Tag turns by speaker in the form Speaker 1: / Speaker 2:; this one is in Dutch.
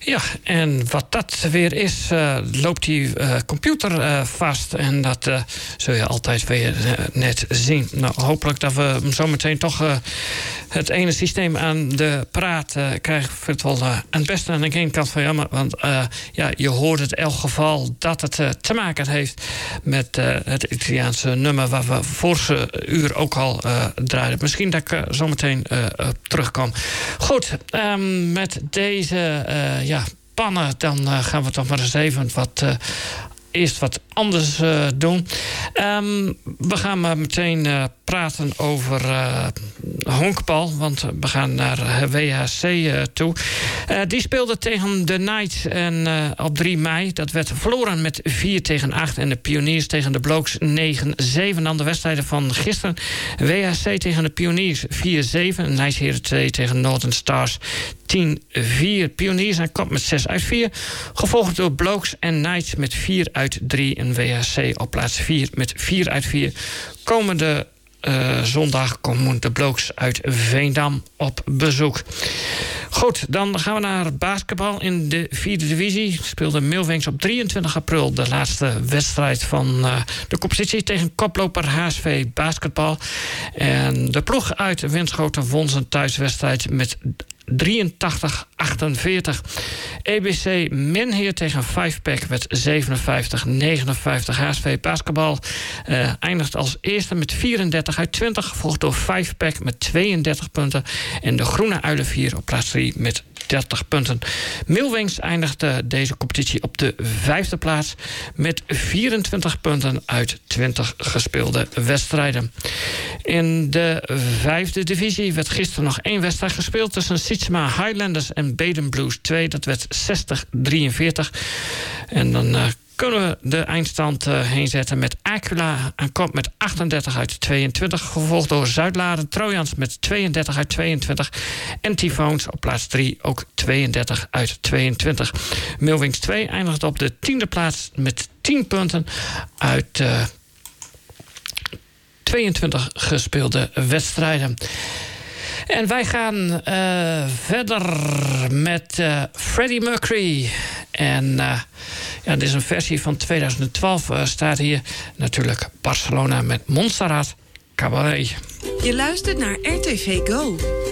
Speaker 1: Ja, en wat dat weer is, loopt die computer vast. En dat zul je altijd weer net zien. Nou, hopelijk dat we zometeen toch het ene systeem aan de praat krijgen. Ik vind het wel het beste aan de ene kant van jammer. Want je hoort het in elk geval dat het te maken heeft met het Italiaanse nummer waar we vorige uur ook al draaiden. Misschien dat ik zometeen terugkom. Goed, met deze pannen, dan gaan we toch maar eens even eerst wat anders doen. We gaan maar meteen praten over honkbal, want we gaan naar WHC toe. Die speelde tegen de Knights op 3 mei. Dat werd verloren met 4-8. En de Pioniers tegen de Blokes 9-7. Dan de wedstrijden van gisteren. WHC tegen de Pioniers 4-7. Nijsheren 2 tegen Northern Stars 10-4. Pioniers aan kop met 6-4. Gevolgd door Blokes en Knights met 4-3. En WHC op plaats 4 met 4-4. Komende zondag komen de Blokes uit Veendam op bezoek. Goed, dan gaan we naar basketbal in de 4e divisie. Speelde Milwings op 23 april de laatste wedstrijd van de competitie tegen koploper HSV Basketbal. En de ploeg uit Winschoten won zijn thuiswedstrijd met 83-48. EBC Menheer tegen 5-pack werd 57-59. HSV Basketbal eindigt als eerste met 34 uit 20. Gevolgd door 5-pack met 32 punten. En de Groene Uilenvier op plaats 3 met 30 punten. Milwings eindigde deze competitie op de 5e plaats met 24 punten uit 20 gespeelde wedstrijden. In de 5e divisie werd gisteren nog 1 wedstrijd gespeeld tussen Sietsema Highlanders en Baden Blues 2. Dat werd 60-43. En dan kunnen we de eindstand heen zetten met Aquila aan kop met 38 uit 22. Gevolgd door Zuidlaren Trojans met 32 uit 22. En Typhoons op plaats 3 ook 32 uit 22. Milwings 2 eindigt op de 10e plaats met 10 punten uit 22 gespeelde wedstrijden. En wij gaan verder met Freddie Mercury. En dit is een versie van 2012. Staat hier natuurlijk Barcelona met Montserrat Caballé.
Speaker 2: Je luistert naar RTV Go.